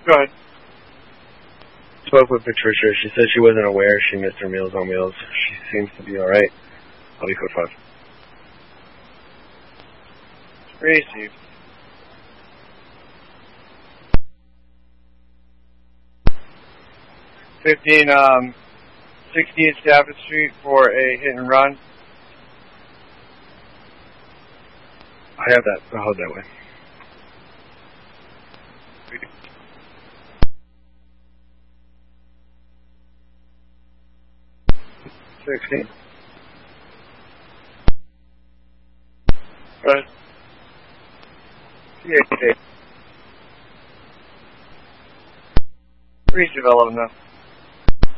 Go ahead. Spoke with Patricia. She said she wasn't aware she missed her Meals on Wheels. She seems to be alright. I'll be code 5. Received. Fifteen, 68 Stafford Street for a hit and run. I have that. I'll hold that way. Go ahead. Yeah, Redevelop now.